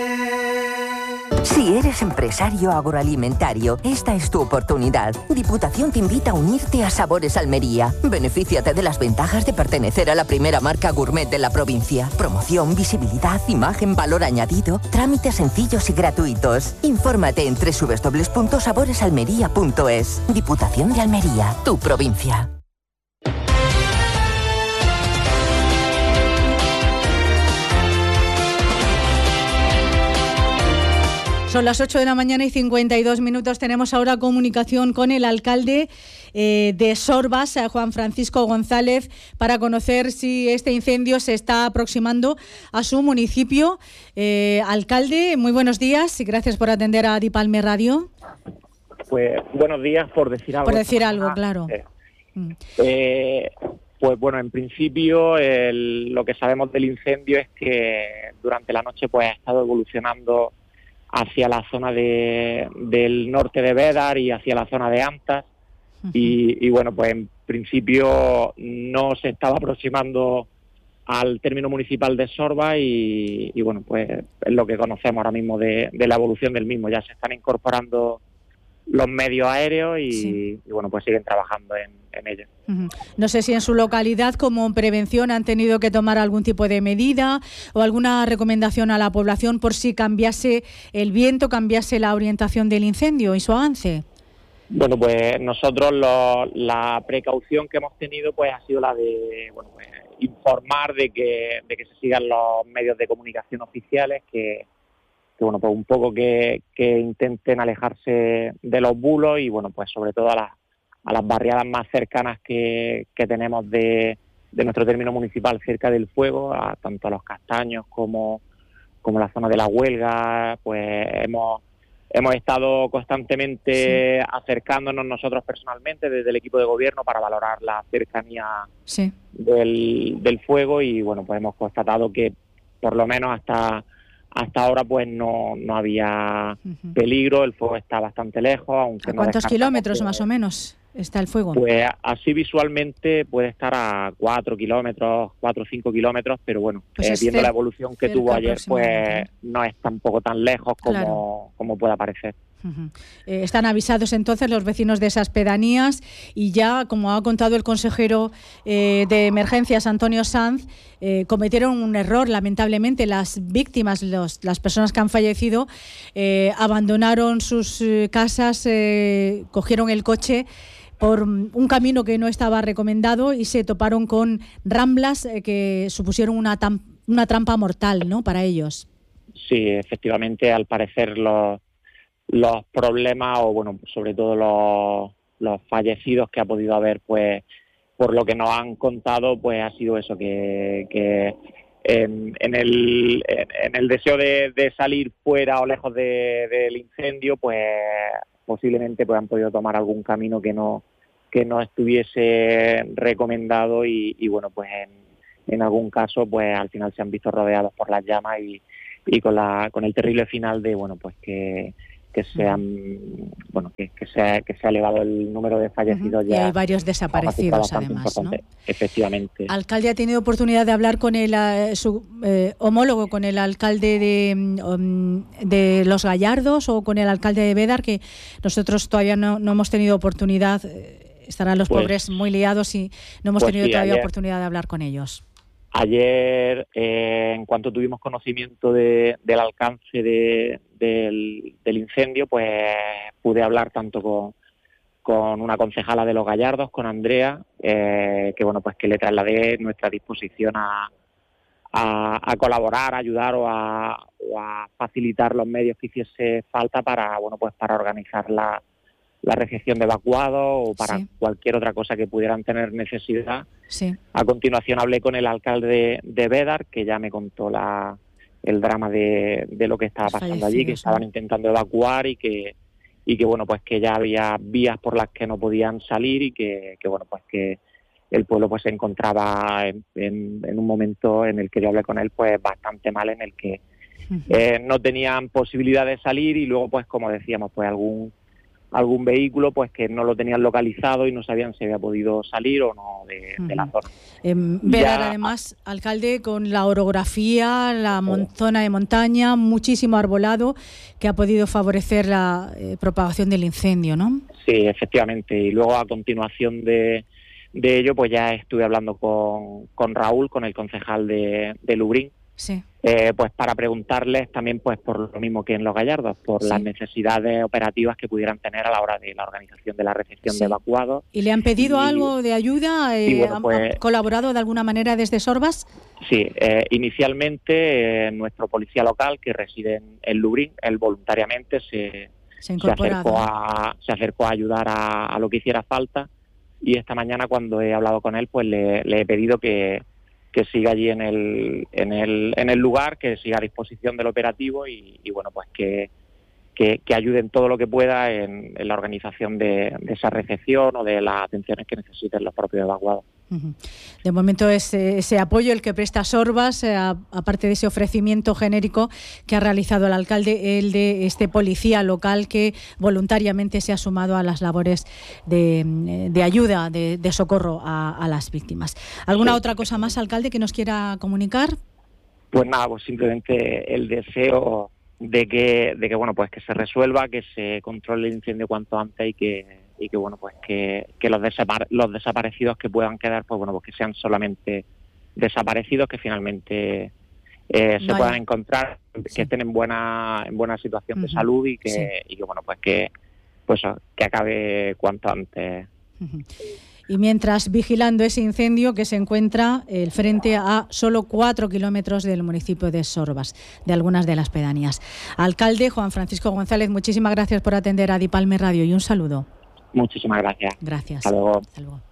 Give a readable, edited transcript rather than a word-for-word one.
Si eres empresario agroalimentario, esta es tu oportunidad. Diputación te invita a unirte a Sabores Almería. Benefíciate de las ventajas de pertenecer a la primera marca gourmet de la provincia. Promoción, visibilidad, imagen, valor añadido, trámites sencillos y gratuitos. Infórmate en www.saboresalmería.es. Diputación de Almería, tu provincia. Son las 8 de la mañana y 52 minutos. Tenemos ahora comunicación con el alcalde de Sorbas, Juan Francisco González, para conocer si este incendio se está aproximando a su municipio. Alcalde, muy buenos días y gracias por atender a Dipalme Radio. Pues buenos días, por decir algo. Por decir algo, claro. Pues bueno, en principio lo que sabemos del incendio es que durante la noche pues ha estado evolucionando hacia la zona del norte de Bédar y hacia la zona de Antas. Y bueno, pues en principio no se estaba aproximando al término municipal de Sorbas y bueno, pues es lo que conocemos ahora mismo de la evolución del mismo. Ya se están incorporando los medios aéreos y bueno, pues siguen trabajando en ello. No sé si en su localidad, como prevención, han tenido que tomar algún tipo de medida o alguna recomendación a la población por si cambiase el viento, cambiase la orientación del incendio y su avance. Bueno, pues nosotros la precaución que hemos tenido pues ha sido la de pues, informar de que se sigan los medios de comunicación oficiales, que bueno, pues un poco que intenten alejarse de los bulos y bueno, pues sobre todo a las barriadas más cercanas que tenemos de nuestro término municipal cerca del fuego, tanto a los Castaños como la zona de la Huelga. Pues hemos estado constantemente acercándonos nosotros personalmente desde el equipo de gobierno para valorar la cercanía del fuego y bueno, pues hemos constatado que por lo menos hasta ahora pues no había peligro, el fuego está bastante lejos. Aunque ¿A cuántos kilómetros más o menos está el fuego? Pues así visualmente puede estar a 4 o 5 kilómetros, pero bueno, pues viendo la evolución que tuvo ayer, pues no es tampoco tan lejos como pueda parecer. Están avisados entonces los vecinos de esas pedanías y ya, como ha contado el consejero de emergencias, Antonio Sanz, cometieron un error, lamentablemente. Las víctimas, las personas que han fallecido, abandonaron sus casas, cogieron el coche por un camino que no estaba recomendado y se toparon con ramblas que supusieron una trampa mortal, ¿no?, para ellos. Sí, efectivamente, al parecer los problemas o bueno, sobre todo los fallecidos que ha podido haber, pues por lo que nos han contado, pues ha sido eso, que en el deseo de salir fuera o lejos del incendio, pues posiblemente pues han podido tomar algún camino que no estuviese recomendado y bueno, pues en algún caso pues al final se han visto rodeados por las llamas y con el terrible final de bueno, pues que se ha elevado el número de fallecidos. Ya y hay varios desaparecidos además, ¿no? Efectivamente. ¿Alcalde ha tenido oportunidad de hablar con su homólogo, con el alcalde de Los Gallardos o con el alcalde de Bédar, que nosotros todavía no hemos tenido oportunidad? Estarán los pobres muy liados y no hemos tenido todavía oportunidad de hablar con ellos. Ayer, en cuanto tuvimos conocimiento del alcance del incendio, pues pude hablar tanto con una concejala de Los Gallardos, con Andrea, que bueno, pues que le trasladé nuestra disposición a colaborar, a ayudar o a facilitar los medios que hiciese falta para bueno, pues para organizar la recepción de evacuados o para cualquier otra cosa que pudieran tener necesidad. A continuación hablé con el alcalde de Bédar, que ya me contó el drama de lo que estaba pasando allí, que estaban intentando evacuar y que bueno, pues que ya había vías por las que no podían salir y que bueno, pues que el pueblo pues se encontraba en un momento en el que yo hablé con él pues bastante mal, en el que no tenían posibilidad de salir y luego pues como decíamos pues algún algún vehículo pues que no lo tenían localizado y no sabían si había podido salir o no de la zona. Ver además, alcalde, con la orografía, la zona de montaña, muchísimo arbolado que ha podido favorecer la propagación del incendio, ¿no? Sí, efectivamente. Y luego a continuación de ello, pues ya estuve hablando con Raúl, con el concejal de Lubrín, sí. Pues para preguntarles también pues por lo mismo que en Los Gallardos, por las necesidades operativas que pudieran tener a la hora de la organización de la recepción de evacuados. ¿Y le han pedido algo de ayuda? ¿Han colaborado de alguna manera desde Sorbas? Sí, inicialmente nuestro policía local que reside en Lubrín, él voluntariamente se acercó a ayudar a lo que hiciera falta, y esta mañana cuando he hablado con él pues le he pedido que siga allí en el lugar, que siga a disposición del operativo y bueno, pues que ayuden todo lo que pueda en la organización de esa recepción o de las atenciones que necesiten los propios evacuados. De momento es ese apoyo el que presta Sorbas, aparte de ese ofrecimiento genérico que ha realizado el alcalde, el de este policía local que voluntariamente se ha sumado a las labores de ayuda, de socorro a las víctimas. ¿Alguna otra cosa más, alcalde, que nos quiera comunicar? Pues nada, pues simplemente el deseo de que bueno, pues que se resuelva, que se controle el incendio cuanto antes y que bueno, pues que los desaparecidos que puedan quedar, pues bueno, pues que sean solamente desaparecidos, que finalmente se puedan encontrar, que estén en buena situación de salud y que bueno, pues que acabe cuanto antes. Y mientras vigilando ese incendio que se encuentra el frente a solo 4 kilómetros del municipio de Sorbas, de algunas de las pedanías. Alcalde Juan Francisco González, muchísimas gracias por atender a Dipalme Radio y un saludo. Muchísimas gracias. Gracias. Hasta luego. Hasta luego.